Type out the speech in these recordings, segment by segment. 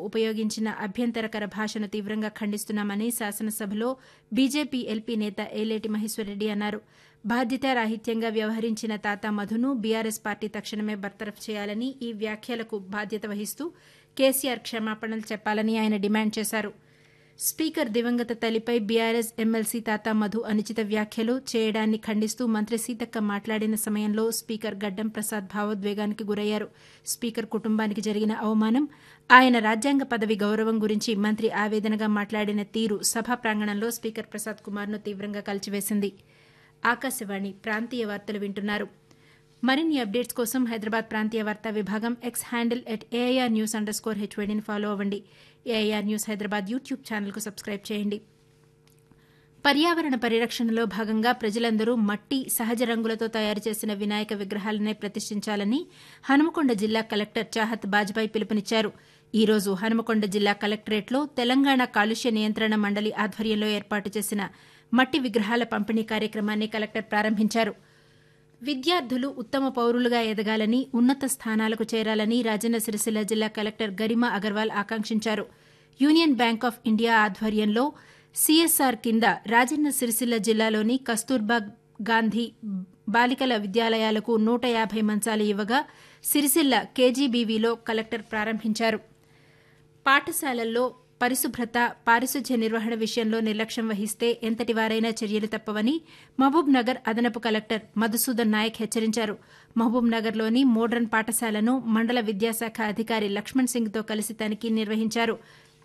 ఉపయోగించిన అభ్యంతరకర భాషను తీవ్రంగా ఖండిస్తున్నామని శాసనసభలో బీజేపీ ఎల్పీ నేత ఏలేటి మహేశ్వర్రెడ్డి అన్నారు. బాధ్యతారాహిత్యంగా వ్యవహరించిన తాతా మధును బీఆర్ఎస్ పార్టీ తక్షణమే బర్తరఫ్ చేయాలని, ఈ వ్యాఖ్యలకు బాధ్యత వహిస్తూ కేసీఆర్ క్షమాపణలు చెప్పాలని ఆయన డిమాండ్ చేశారు. స్పీకర్ దివంగత తల్లిపై బీఆర్ఎస్ ఎమ్మెల్సీ తాతా మధు అనుచిత వ్యాఖ్యలు చేయడాన్ని ఖండిస్తూ మంత్రి సీతక్క మాట్లాడిన సమయంలో స్పీకర్ గడ్డం ప్రసాద్ భావోద్వేగానికి గురయ్యారు. స్పీకర్ కుటుంబానికి జరిగిన అవమానం, ఆయన రాజ్యాంగ పదవి గౌరవం గురించి మంత్రి ఆవేదనగా మాట్లాడిన తీరు సభా ప్రాంగణంలో స్పీకర్ ప్రసాద్ కుమార్ను తీవ్రంగా కలిచివేసింది. ఆకాశవాణి ప్రాంతీయ వార్తలు వింటున్నారు. మరిన్ని అప్డేట్స్ కోసం హైదరాబాద్ ప్రాంతీయ వార్తా విభాగం ఎక్స్ హ్యాండిల్ @AIRnews_HYDని ఫాలో అవ్వండి. ఏఐఆర్ న్యూస్ హైదరాబాద్ యూట్యూబ్ ఛానల్కు సబ్స్క్రైబ్ చేయండి. పర్యావరణ పరిరక్షణలో భాగంగా ప్రజలందరూ మట్టి, సహజ రంగులతో తయారు చేసిన వినాయక విగ్రహాలనే ప్రతిష్ఠించాలని హనుమకొండ జిల్లా కలెక్టర్ చాహత్ బాజ్పాయ్ పిలుపునిచ్చారు. ఈ రోజు హనుమకొండ జిల్లా కలెక్టరేట్లో తెలంగాణ కాలుష్య నియంత్రణ మండలి ఆధ్వర్యంలో ఏర్పాటు చేసిన మట్టి విగ్రహాల పంపిణీ కార్యక్రమాన్ని కలెక్టర్ ప్రారంభించారు. విద్యార్థులు ఉత్తమ పౌరులుగా ఎదగాలని, ఉన్నత స్థానాలకు చేరాలని రాజన్న సిరిసిల్ల జిల్లా కలెక్టర్ గరిమా అగర్వాల్ ఆకాంక్షించారు. యూనియన్ బ్యాంక్ ఆఫ్ ఇండియా ఆధ్వర్యంలో సీఎస్ఆర్ కింద రాజన్న సిరిసిల్ల జిల్లాలోని కస్తూర్బా గాంధీ బాలికల విద్యాలయాలకు 150 మంచాలు ఇవ్వగా సిరిసిల్ల కేజీబీవీలో కలెక్టర్ ప్రారంభించారు. పాఠశాలల్లో పరిశుభ్రత, పారిశుధ్య నిర్వహణ విషయంలో నిర్లక్ష్యం వహిస్తే ఎంతటివారైనా చర్యలు తప్పవని మహబూబ్ నగర్ అదనపు కలెక్టర్ మధుసూదన్ నాయక్ హెచ్చరించారు. మహబూబ్ నగర్లోని మోడ్రన్ పాఠశాలను మండల విద్యాశాఖ అధికారి లక్ష్మణ్ సింగ్తో కలిసి తనిఖీ నిర్వహించారు.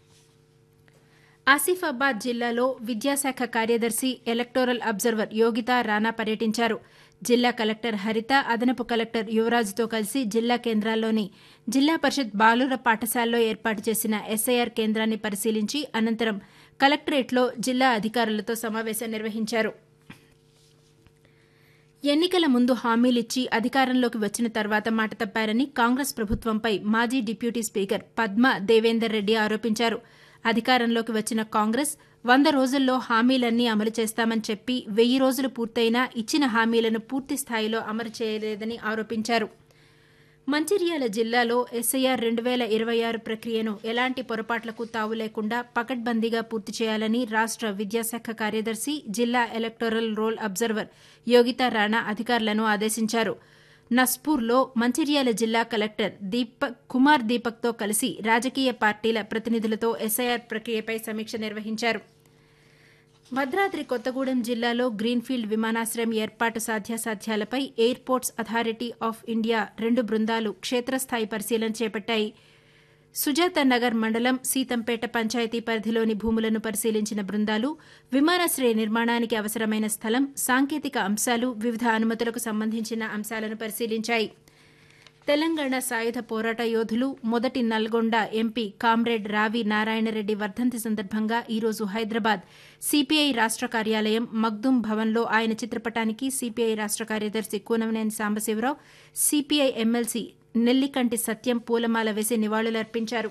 ఆసిఫాబాద్ జిల్లాలో విద్యాశాఖ కార్యదర్శి, ఎలక్టోరల్ అబ్జర్వర్ యోగితా రాణా పర్యటించారు. జిల్లా కలెక్టర్ హరిత, అదనపు కలెక్టర్ యువరాజ్తో కలిసి జిల్లా కేంద్రాల్లోని జిల్లా పరిషత్ బాలుర పాఠశాలలో ఏర్పాటు చేసిన ఎస్ఐఆర్ కేంద్రాన్ని పరిశీలించి అనంతరం కలెక్టరేట్లో జిల్లా అధికారులతో సమావేశం నిర్వహించారు. ఎన్నికల ముందు హామీలిచ్చి అధికారంలోకి వచ్చిన తర్వాత మాట తప్పారని కాంగ్రెస్ ప్రభుత్వంపై మాజీ డిప్యూటీ స్పీకర్ పద్మా దేవేందర్ రెడ్డి ఆరోపించారు. అధికారంలోకి వచ్చిన కాంగ్రెస్ 100 రోజుల్లో హామీలన్నీ అమలు చేస్తామని చెప్పి 1000 రోజులు పూర్తయినా ఇచ్చిన హామీలను పూర్తి స్థాయిలో అమలు చేయలేదని ఆరోపించారు. మంచిర్యాల జిల్లాలో ఎస్ఐఆర్ 2026 ప్రక్రియను ఎలాంటి పొరపాట్లకు తావు లేకుండా పకడ్బందీగా పూర్తి చేయాలని రాష్ట విద్యాశాఖ కార్యదర్శి, జిల్లా electoral roll observer Yogita Rana అధికారులను ఆదేశించారు. నస్పూర్లో మంచిర్యాల జిల్లా కలెక్టర్ కుమార్ దీపక్తో కలిసి రాజకీయ పార్టీల ప్రతినిధులతో ఎస్ఐఆర్ ప్రక్రియపై సమీక్ష నిర్వహించారు. భద్రాద్రి కొత్తగూడెం జిల్లాలో గ్రీన్ఫీల్డ్ విమానాశ్రయం ఏర్పాటు సాధ్యాసాధ్యాలపై ఎయిర్పోర్ట్స్ అథారిటీ ఆఫ్ ఇండియా 2 బృందాలు క్షేత్రస్థాయి పరిశీలన చేపట్టాయి. సుజాతానగర్ మండలం సీతంపేట పంచాయతీ పరిధిలోని భూములను పరిశీలించిన బృందాలు విమానాశ్రయ నిర్మాణానికి అవసరమైన స్థలం, సాంకేతిక అంశాలు, వివిధ అనుమతులకు సంబంధించిన అంశాలను పరిశీలించాయి. తెలంగాణ సాయుధ పోరాట యోధులు, మొదటి నల్గొండ ఎంపీ కామ్రేడ్ రావి నారాయణరెడ్డి వర్ధంతి సందర్భంగా ఈరోజు హైదరాబాద్ సిపిఐ రాష్ట కార్యాలయం మగ్దుం భవన్లో ఆయన చిత్రపటానికి సిపిఐ రాష్ట కార్యదర్శి కూనమనేని సాంబశివరావు, సిపిఐ ఎమ్మెల్సీ నెల్లికంటి సత్యం పూలమాల వేసి నివాళులర్పించారు.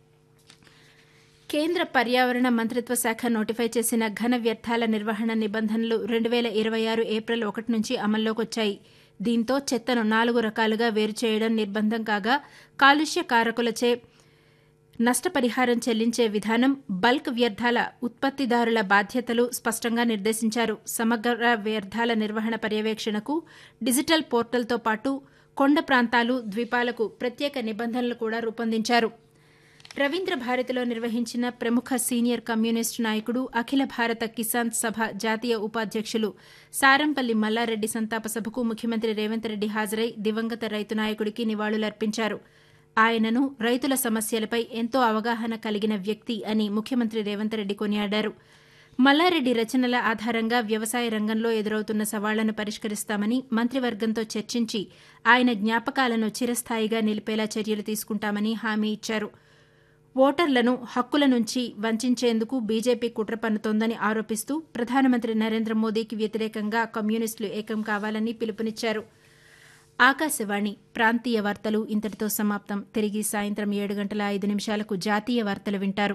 కేంద్ర పర్యావరణ మంత్రిత్వ శాఖ నోటిఫై చేసిన ఘన వ్యర్థాల నిర్వహణ నిబంధనలు 2026 ఏప్రిల్ 1 నుంచి అమల్లోకొచ్చాయి. దీంతో చెత్తను 4 రకాలుగా వేరు చేయడం నిర్బంధం కాగా, కాలుష్య కారకులచే నష్టపరిహారం చెల్లించే విధానం, బల్క్ వ్యర్థాల ఉత్పత్తిదారుల బాధ్యతలు స్పష్టంగా నిర్దేశించారు. సమగ్ర వ్యర్థాల నిర్వహణ పర్యవేక్షణకు డిజిటల్ పోర్టల్తో పాటు కొండ ప్రాంతాలు, ద్వీపాలకు ప్రత్యేక నిబంధనలు కూడా రూపొందించారు. రవీంద్ర భారతిలో నిర్వహించిన ప్రముఖ సీనియర్ కమ్యూనిస్టు నాయకుడు, అఖిల భారత కిసాన్ సభ జాతీయ ఉపాధ్యక్షులు సారంపల్లి మల్లారెడ్డి సంతాప సభకు ముఖ్యమంత్రి రేవంత్ రెడ్డి హాజరై దివంగత రైతు నాయకుడికి నివాళులర్పించారు. ఆయనను రైతుల సమస్యలపై ఎంతో అవగాహన కలిగిన వ్యక్తి అని ముఖ్యమంత్రి రేవంత్ రెడ్డి కొనియాడారు. మల్లారెడ్డి రచనల ఆధారంగా వ్యవసాయ రంగంలో ఎదురవుతున్న సవాళ్లను పరిష్కరిస్తామని, మంత్రివర్గంతో చర్చించి ఆయన జ్ఞాపకాలను చిరస్థాయిగా నిలిపేలా చర్యలు తీసుకుంటామని హామీ ఇచ్చారు. ఓటర్లను హక్కుల నుంచి వంచేందుకు బీజేపీ కుట్ర పన్నుతోందని ఆరోపిస్తూ ప్రధానమంత్రి నరేంద్ర మోదీకి వ్యతిరేకంగా కమ్యూనిస్టులు ఏకం కావాలని పిలుపునిచ్చారు. ఆకాశవాణి ప్రాంతీయ వార్తలు ఇంతటితో సమాప్తం. తిరిగి సాయంత్రం 7:05 జాతీయ వార్తలు వింటారు.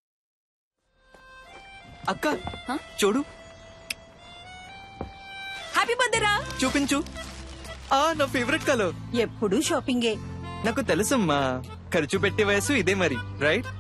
అక్క చూడు, హ్యాపీ బర్త్డే రా. చూపించు. నా ఫేవరెట్ కలర్. ఎప్పుడు షాపింగే. నాకు తెలుసమ్మా, ఖర్చు పెట్టే వయసు ఇదే మరి, రైట్?